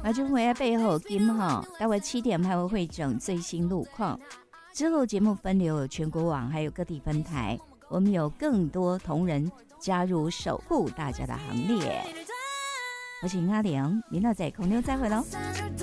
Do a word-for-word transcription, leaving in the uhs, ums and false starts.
马俊辉背后金哈，待会七点还会会整最新路况。之后节目分流有全国网，还有各地分台，我们有更多同仁加入守护大家的行列。我是林阿玲，明天在空中再会喽。